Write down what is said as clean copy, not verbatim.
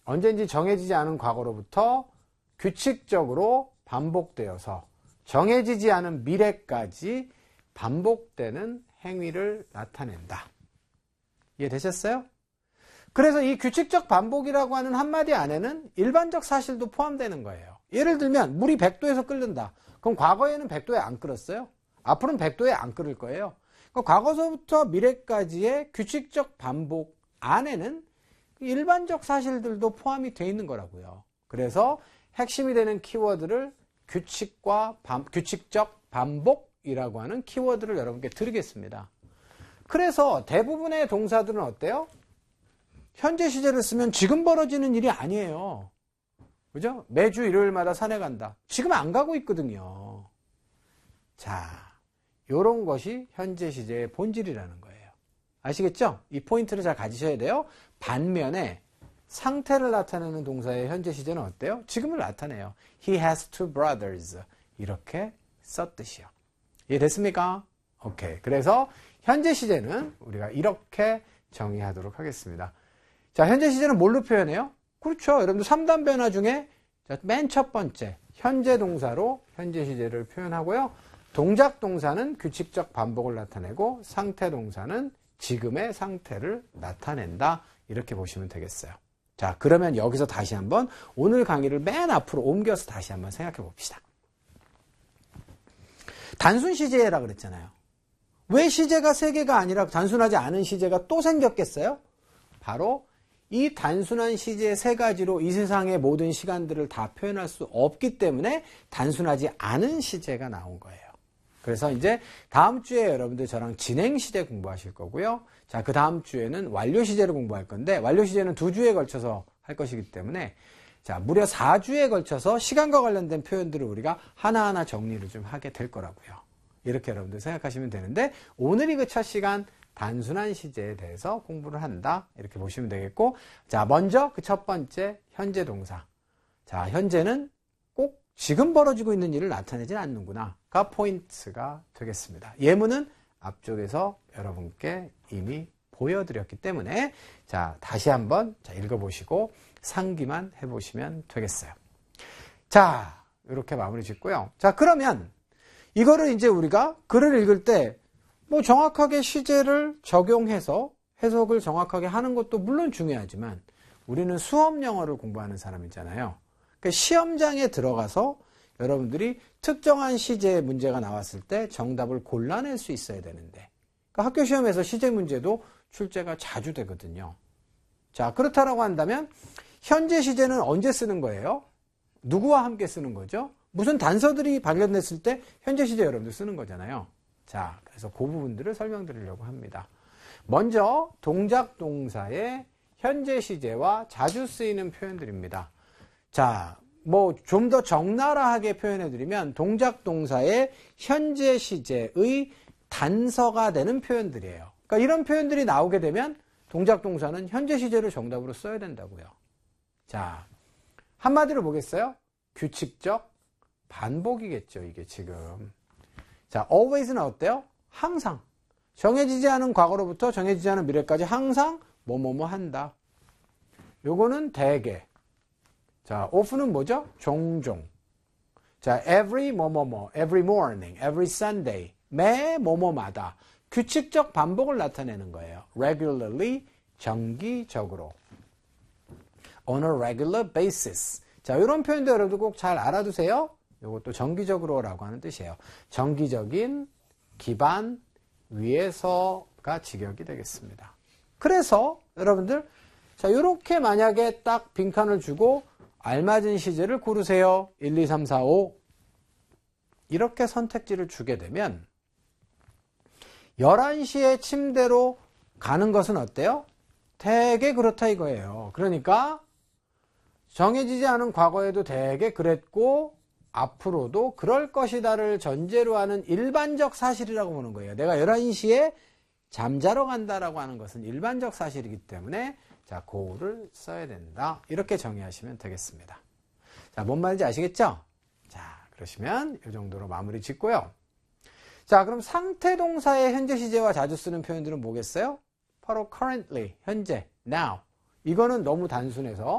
언젠지 정해지지 않은 과거로부터 규칙적으로 반복되어서 정해지지 않은 미래까지 반복되는 행위를 나타낸다. 이해되셨어요? 그래서 이 규칙적 반복이라고 하는 한마디 안에는 일반적 사실도 포함되는 거예요. 예를 들면 물이 100도에서 끓는다. 그럼 과거에는 100도에 안 끓었어요? 앞으로는 100도에 안 끓을 거예요. 그러니까 과거서부터 미래까지의 규칙적 반복 안에는 일반적 사실들도 포함이 되어 있는 거라고요. 그래서 핵심이 되는 키워드를 규칙적 반복이라고 하는 키워드를 여러분께 드리겠습니다. 그래서 대부분의 동사들은 어때요? 현재 시제를 쓰면 지금 벌어지는 일이 아니에요. 그죠? 매주 일요일마다 산에 간다. 지금 안 가고 있거든요. 자, 요런 것이 현재 시제의 본질이라는 거예요. 아시겠죠? 이 포인트를 잘 가지셔야 돼요. 반면에 상태를 나타내는 동사의 현재 시제는 어때요? 지금을 나타내요. He has two brothers. 이렇게 썼듯이요. 이해됐습니까? 오케이. 그래서 현재 시제는 우리가 이렇게 정의하도록 하겠습니다. 자, 현재 시제는 뭘로 표현해요? 그렇죠. 여러분들 3단 변화 중에 맨 첫 번째 현재 동사로 현재 시제를 표현하고요. 동작 동사는 규칙적 반복을 나타내고 상태 동사는 지금의 상태를 나타낸다. 이렇게 보시면 되겠어요. 자, 그러면 여기서 다시 한번 오늘 강의를 맨 앞으로 옮겨서 다시 한번 생각해 봅시다. 단순 시제라 그랬잖아요. 왜 시제가 3개가 아니라 단순하지 않은 시제가 또 생겼겠어요? 바로 이 단순한 시제 3가지로 이 세상의 모든 시간들을 다 표현할 수 없기 때문에 단순하지 않은 시제가 나온 거예요. 그래서 이제 다음 주에 여러분들 저랑 진행 시제 공부하실 거고요. 자, 그 다음 주에는 완료 시제를 공부할 건데 완료 시제는 2주에 걸쳐서 할 것이기 때문에 자, 무려 4주에 걸쳐서 시간과 관련된 표현들을 우리가 하나하나 정리를 좀 하게 될 거라고요. 이렇게 여러분들 생각하시면 되는데 오늘이 그 첫 시간 단순한 시제에 대해서 공부를 한다. 이렇게 보시면 되겠고 자, 먼저 그 첫 번째 현재 동사. 자, 현재는 꼭 지금 벌어지고 있는 일을 나타내진 않는구나.가 포인트가 되겠습니다. 예문은 앞쪽에서 여러분께 이미 보여드렸기 때문에 자, 다시 한번 읽어보시고 상기만 해보시면 되겠어요. 자, 이렇게 마무리 짓고요. 자, 그러면 이거를 이제 우리가 글을 읽을 때 뭐 정확하게 시제를 적용해서 해석을 정확하게 하는 것도 물론 중요하지만 우리는 수업 영어를 공부하는 사람이잖아요. 그러니까 시험장에 들어가서 여러분들이 특정한 시제의 문제가 나왔을 때 정답을 골라낼 수 있어야 되는데 그러니까 학교 시험에서 시제 문제도 출제가 자주 되거든요. 자, 그렇다라고 한다면 현재 시제는 언제 쓰는 거예요? 누구와 함께 쓰는 거죠? 무슨 단서들이 발견됐을 때 현재 시제 여러분들 쓰는 거잖아요. 자, 그래서 그 부분들을 설명드리려고 합니다. 먼저 동작 동사의 현재 시제와 자주 쓰이는 표현들입니다. 자, 뭐 좀 더 적나라하게 표현해드리면 동작 동사의 현재 시제의 단서가 되는 표현들이에요. 그러니까 이런 표현들이 나오게 되면 동작 동사는 현재 시제를 정답으로 써야 된다고요. 자, 한마디로 보겠어요? 규칙적 반복이겠죠, 이게 지금. 자, always는 어때요? 항상. 정해지지 않은 과거로부터 정해지지 않은 미래까지 항상 뭐뭐뭐 한다. 요거는 대개. 자, often은 뭐죠? 종종. 자, every 뭐뭐뭐, every morning, every Sunday. 매 뭐뭐마다. 규칙적 반복을 나타내는 거예요. regularly, 정기적으로. on a regular basis. 자, 이런 표현도 여러분들 꼭 잘 알아두세요. 이것도 정기적으로라고 하는 뜻이에요. 정기적인 기반 위에서가 직역이 되겠습니다. 그래서 여러분들 자, 이렇게 만약에 딱 빈칸을 주고 알맞은 시제를 고르세요. 1, 2, 3, 4, 5 이렇게 선택지를 주게 되면 11시에 침대로 가는 것은 어때요? 되게 그렇다 이거예요. 그러니까 정해지지 않은 과거에도 되게 그랬고 앞으로도 그럴 것이다를 전제로 하는 일반적 사실이라고 보는 거예요. 내가 11시에 잠자러 간다라고 하는 것은 일반적 사실이기 때문에 자, 고를 써야 된다. 이렇게 정의하시면 되겠습니다. 자, 뭔 말인지 아시겠죠? 자, 그러시면 이 정도로 마무리 짓고요. 자, 그럼 상태 동사의 현재 시제와 자주 쓰는 표현들은 뭐겠어요? 바로 currently, 현재, now. 이거는 너무 단순해서